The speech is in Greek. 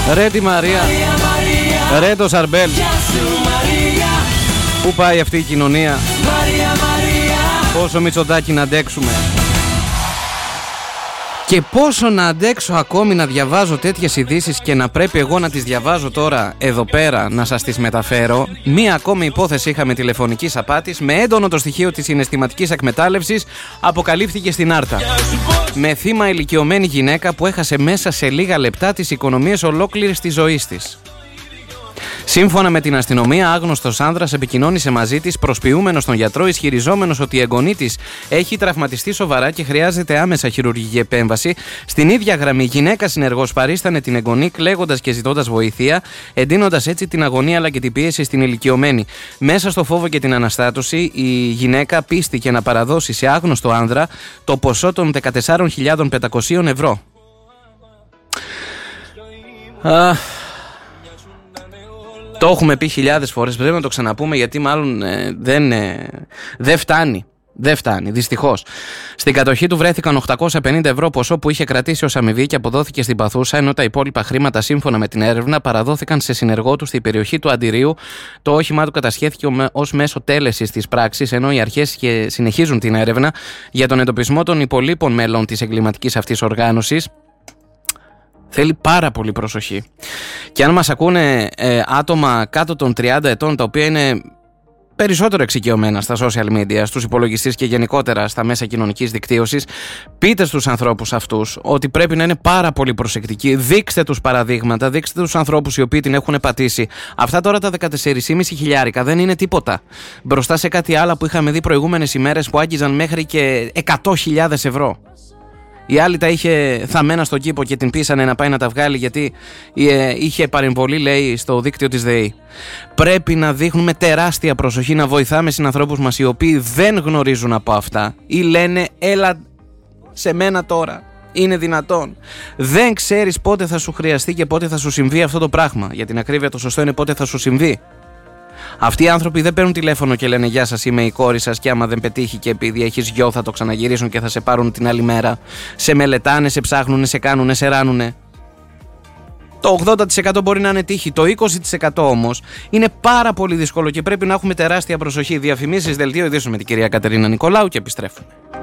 Ρε τη Μαρία, ρε το Σαρμπέλ. Πού πάει αυτή η κοινωνία? Πόσο Μητσοτάκη να αντέξουμε? Και πόσο να αντέξω ακόμη να διαβάζω τέτοιες ειδήσεις και να πρέπει εγώ να τις διαβάζω τώρα εδώ πέρα να σας τις μεταφέρω? Μία ακόμη υπόθεση είχαμε τηλεφωνικής απάτης με έντονο το στοιχείο της συναισθηματικής εκμετάλλευσης αποκαλύφθηκε στην Άρτα. Με θύμα ηλικιωμένη γυναίκα που έχασε μέσα σε λίγα λεπτά τις οικονομίες ολόκληρης της ζωής της. Σύμφωνα με την αστυνομία, άγνωστος άνδρας επικοινώνησε μαζί της προσποιούμενος τον γιατρό, ισχυριζόμενος ότι η εγγονή της έχει τραυματιστεί σοβαρά και χρειάζεται άμεσα χειρουργική επέμβαση. Στην ίδια γραμμή, η γυναίκα συνεργός παρίστανε την εγγονή, κλαίγοντας και ζητώντας βοήθεια, εντείνοντας έτσι την αγωνία αλλά και την πίεση στην ηλικιωμένη. Μέσα στο φόβο και την αναστάτωση, η γυναίκα πίστηκε να παραδώσει σε άγνωστο άνδρα το ποσό των 14.500 ευρώ. Το έχουμε πει χιλιάδες φορές, πρέπει να το ξαναπούμε γιατί μάλλον δεν φτάνει. Δεν φτάνει, δυστυχώς. Στην κατοχή του βρέθηκαν 850 ευρώ, ποσό που είχε κρατήσει ως αμοιβή και αποδόθηκε στην παθούσα, ενώ τα υπόλοιπα χρήματα, σύμφωνα με την έρευνα, παραδόθηκαν σε συνεργό του στην περιοχή του Αντιρίου. Το όχημά του κατασχέθηκε ως μέσο τέλεσης της πράξης, ενώ οι αρχές συνεχίζουν την έρευνα για τον εντοπισμό των υπολείπων μέλων της εγκληματικής αυτής οργάνωσης. Θέλει πάρα πολύ προσοχή. Και αν μας ακούνε άτομα κάτω των 30 ετών, τα οποία είναι περισσότερο εξοικειωμένα στα social media, στους υπολογιστές και γενικότερα στα μέσα κοινωνικής δικτύωσης, πείτε στους ανθρώπους αυτούς ότι πρέπει να είναι πάρα πολύ προσεκτικοί. Δείξτε τους παραδείγματα, δείξτε τους ανθρώπους οι οποίοι την έχουν πατήσει. Αυτά τώρα τα 14.500 χιλιάρικα δεν είναι τίποτα μπροστά σε κάτι άλλο που είχαμε δει προηγούμενες ημέρες που άγγιζαν μέχρι και 100.000 ευρώ. Η άλλη τα είχε θαμμένα στον κήπο και την πείσανε να πάει να τα βγάλει γιατί είχε παρεμβολή, λέει, στο δίκτυο της ΔΕΗ. Πρέπει να δείχνουμε τεράστια προσοχή, να βοηθάμε συνανθρώπους μας οι οποίοι δεν γνωρίζουν από αυτά ή λένε έλα σε μένα τώρα. Είναι δυνατόν? Δεν ξέρεις πότε θα σου χρειαστεί και πότε θα σου συμβεί αυτό το πράγμα. Για την ακρίβεια, το σωστό είναι πότε θα σου συμβεί. Αυτοί οι άνθρωποι δεν παίρνουν τηλέφωνο και λένε «Γεια σας, είμαι η κόρη σας και άμα δεν πετύχει και επειδή έχεις γιο θα το ξαναγυρίσουν και θα σε πάρουν την άλλη μέρα». Σε μελετάνε, σε ψάχνουνε, σε κάνουνε, σε ράνουνε. Το 80% μπορεί να είναι τύχη, το 20% όμως είναι πάρα πολύ δύσκολο και πρέπει να έχουμε τεράστια προσοχή. Διαφημίσεις, δελτίο ειδήσεων με την κυρία Κατερίνα Νικολάου και επιστρέφουμε.